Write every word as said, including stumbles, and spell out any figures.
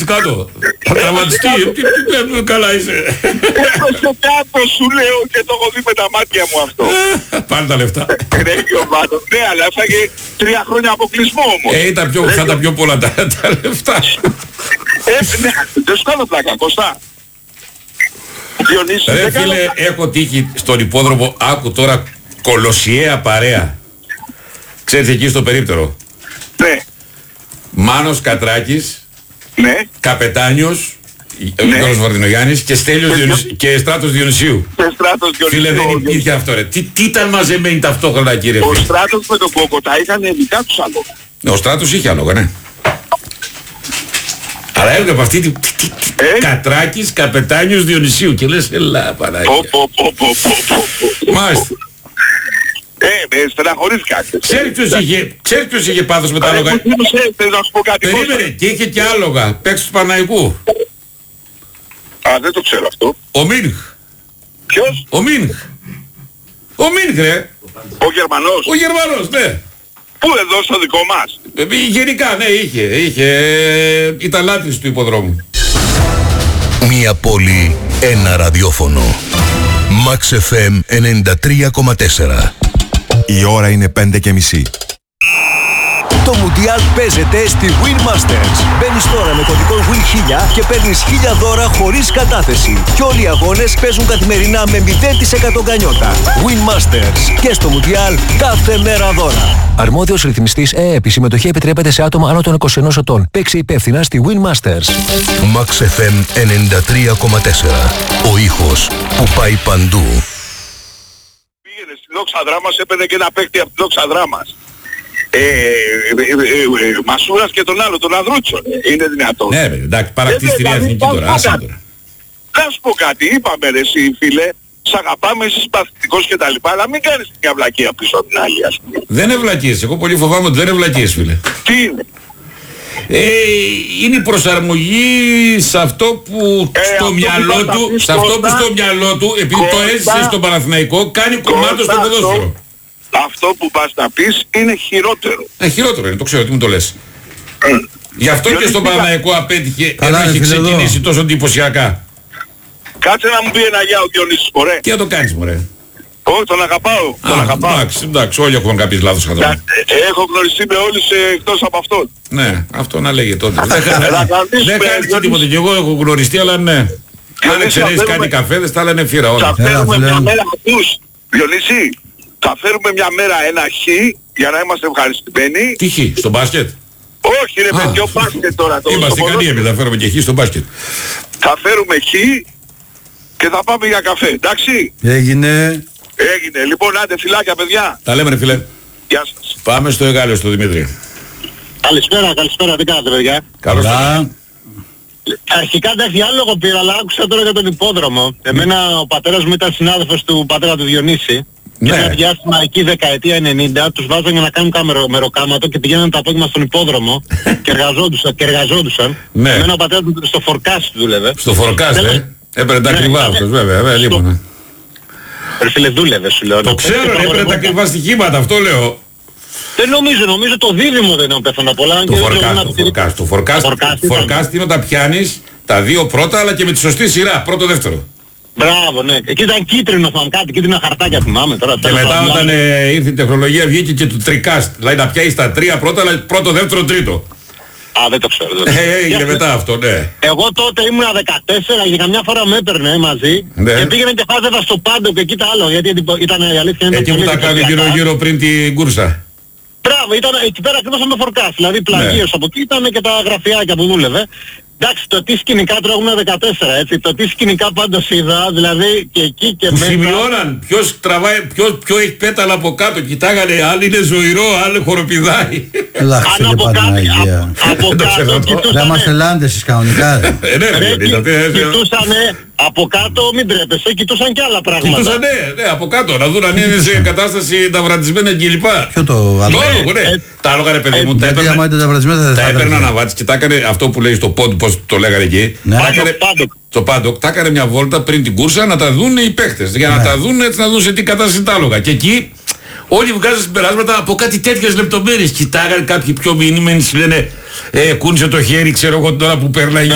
κάτω. Θα τραυματιστεί. Καλά είσαι. Έπεσε κάτω σου λέω και το έχω δει με τα μάτια μου αυτό. Πάλι τα λεφτά. Κρέγει ο Μάτος. Ναι, αλλά έφαγε τρία χρόνια αποκλεισμό όμως. Ε, ήταν πιο, θα τα πιο πολλά τα, τα λεφτά. Ε, ναι, δεν σου κάνω πλάκα, Κωστά. Διονύση, ρε φίλε, έχω τύχει στον υπόδρομο, άκου τώρα, κολοσιαία παρέα. Ξέρεις εκεί στο περίπτερο. Ναι. Μάνος Κατράκης, ναι. Καπετάνιος, Νίκολας Βαρδινογιάννης και Στέλιος Διονυσίου και Στράτος Διονυσίου. Και Στράτος Διονυσίου. Φίλε, δεν υπήρχε αυτό ρε. Τι, τι ήταν μαζεμένοι ταυτόχρονα κύριε φίλε. Ο Στράτος με τον Κόκοτα είχαν ειδικά τους άλογα. Ο Στράτος είχε άλογα, ναι. Αλλά έβλεπα αυτή τη... Ε? Κατράκης, Καπετάνιος Διονυσίου και λες ελά Παναγία. Μάλιστα. Ε, με στεναχωρήθηκα. Ξέρει ποιος είχε, ξέρει ποιος είχε πάθος με τα άλογα. Περίμενε και είχε και άλογα. Παίξ του Παναϊκού. Α, δεν το ξέρω αυτό. Ο Μίνχ. Ποιος? Ο Μίνχ. Ο Μίνχ ρε. Ο Γερμανός. Ο Γερμανός, ναι. Πού εδώ στο δικό μας? Ε, γενικά, ναι, είχε, είχε. Ήταν λάτρης του υποδρόμου. Μία πόλη, ένα ραδιόφωνο. Max εφ εμ ενενήντα τρία κόμμα τέσσερα. Η ώρα είναι πέντε και μισή. Το Μουντιάλ παίζεται στη Win Masters. Μπαίνεις τώρα με κωδικό Win χίλια και παίρνεις χίλια δώρα χωρίς κατάθεση. Και όλοι οι αγώνες παίζουν καθημερινά με μηδέν τοις εκατό γκανιότα. Win Masters. Και στο Μουντιάλ κάθε μέρα δώρα. Αρμόδιος ρυθμιστής ΕΕΠ. Η συμμετοχή επιτρέπεται σε άτομα άνω των είκοσι ενός ετών. Παίξε υπεύθυνα στη Win Masters. Max εφ εμ ενενήντα τρία κόμμα τέσσερα. Ο ήχος που πάει παντού. Πήγαινε στη Δόξα Δράμας, έπαιρνε και ένα παίκτη από τη Δόξα Δράμας. Ε, ε, ε, ε, ε, Μασούρας και τον άλλο, τον Ανδρούτσο. Είναι δυνατόν. Ναι, εντάξει, παρακτής στην εθνική τώρα. Άσε τώρα. Να σου πω κάτι, είπαμε ρε εσύ φίλε, σ' αγαπάμε, είσαι παθητικός και τα λοιπά, αλλά μην κάνεις μια βλακεία πίσω από την άλλη, ας πούμε. Δεν είναι βλακίες, εγώ πολύ φοβάμαι ότι δεν είναι βλακίες, φίλε. Τι είναι? Ε, είναι η προσαρμογή σε αυτό που ε, στο αυτό μυαλό που του, σε αυτό που στο μυαλό του, επειδή Κώστα, το έζησε στο Παναθηναϊκό, κάνει κομμάτι στο ποδόσφαιρο. Αυτό που πας να πεις είναι χειρότερο. Ε, χειρότερο είναι, το ξέρω, τι μου το λες. Ε, Γι' αυτό και στον Παναθηναϊκό απέτυχε, ενώ έχει ξεκινήσει τόσο εντυπωσιακά. Κάτσε να μου πει ένα γεια ο Διονύσης, μωρέ. Τι να το κάνεις, μωρέ. Όχι, τον αγαπάω. Α, τον αγαπάω. Εντάξει, εντάξει, όλοι έχουμε κάποιες λάθος χαδρόμες. Έχω γνωριστεί με όλους ε, εκτός από αυτόν. Ναι, αυτό να λέγε τότε. Δεν χάνεις τίποτε. Και εγώ έχω γνωριστεί, αλλά ναι. Αν εξαιρέσεις κάτι καφέδες, τα άλλα είναι φύρα όλα. Θα φέρουμε μια μέρα αυτούς. Διονύση, θα φέρουμε μια μέρα ένα χ για να είμαστε ευχαριστημένοι. Τι χ, στο μπάσκετ? Όχι ρε με δυο μπάσκετ τώρα. Είμαστε ικανοί εμείς, θα φέρουμε και χ στο μπάσκετ. Θα φέρουμε χ και θα πάμε για καφέ, εντάξει. Έγινε. Έγινε. Λοιπόν, άντε φιλάκια παιδιά. Τα λέμε ρε φίλε. Γεια σας. Πάμε στο Εγάλεο, στο Δημήτρη. Καλησπέρα, καλησπέρα, τι κάνετε παιδιά. Καλώς ήρθατε. Αρχικά εντάξει άλογο πήρα, αλλά άκουσα τώρα για τον υπόδρομο. Εμένα ο πατέρας μου ήταν συνάδελφος του πατέρα του Διονύση. Ναι. Και ένα διάστημα εκεί δεκαετία ενενήντα τους βάζαν για να κάνουν κάμερο, μεροκάματο και πηγαίναν το απόγευμα στον υπόδρομο και εργαζόντουσαν. Και εργαζόντουσαν. Ναι. Εμένα ο πατέρας μου στο Φορκάς δούλευε. Στο Φορκάς, ε. Έπαιρνε τα ακριβά αυτός, βέβαια, βέβαια, λοιπόν. Ρε φίλε, δούλευε σου λέω. Το ξέρω, έπαιρνε τα ακριβά στοιχήματα, αυτό λέω. Δεν νομίζω, νομίζω το δίδυμο δεν είναι πέθανα πολλά. Το Φορκάς, το Φορκάς, το Φορκάς, Φορκάς είναι όταν πιάνεις τα δύο πρώτα, αλλά και με τη σωστή σειρά, πρώτο δεύτερο. Μπράβο, ναι. Εκεί ήταν κίτρινο, θυμάμαι κάτι, κίτρινα χαρτάκια θυμάμαι τώρα. Και μετά όταν ε, ήρθε η τεχνολογία βγήκε και του τρικάστ. Δηλαδή να πιάσεις τα τρία πρώτα, αλλά πρώτο, δεύτερο, τρίτο. Α, δεν το ξέρω. Ε, έγινε μετά αυτό, ναι. Εγώ τότε ήμουνα δεκατέσσερα και καμιά φορά με έπαιρνε μαζί. Ναι. Και πήγαινε και χάζευα στο πάντο και εκεί τα άλλο. Γιατί ήταν η αλήθεια. Εκεί που τα κάνει γύρω-γύρω πριν την κούρσα. Μπράβο, ήταν εκεί πέρα ακριβώς σαν το Φορκάς. Δηλαδή πλαγίος ναι. Από εκεί ήταν και τα γραφιάκια που δούλευε. Εντάξει, το τι σκηνικά τώρα ήμουν δεκατέσσερα, έτσι. Το τι σκηνικά πάντως είδα, δηλαδή και εκεί και μέσα. Σημειώναν ποιος τραβάει, ποιος, ποιο έχει πέταλα από κάτω. Κοιτάγανε, άλλοι είναι ζωηρό, άλλοι χοροπηδάει. Ελάχισε και Παναγία. Από κάτω κοιτούσανε. Δεν είμαστε λάντες κανονικά. Κοιτούσανε από κάτω, μην τρέπεσαι, κοιτούσαν και άλλα πράγματα. Κοιτούσαν, ναι, ναι, από κάτω, να δουν αν είναι σε κατάσταση ταυραντισμένα κλπ. Ποιο το άλλο. Τα άλογα ρε παιδί μου, τα έπαιρναν αναβάτης και τα έκανε αυτό που λέει στο πόντ, πώς το λέγανε εκεί. Το πάντοκ, τα έκανε μια βόλτα πριν την κούρσα να τα δουν οι παίχτες. Για να τα δουν έτσι, να δουν σε τι κατάσταση τα άλογα. Και εκεί όλοι βγάζουν συμπεράσματα από κάτι τέτοιες λεπτομέρειες. Κοιτάγανε κάποιοι πιο μηνύμενοι, λένε ε, κούνησε το χέρι, ξέρω εγώ τώρα που πέρναγε.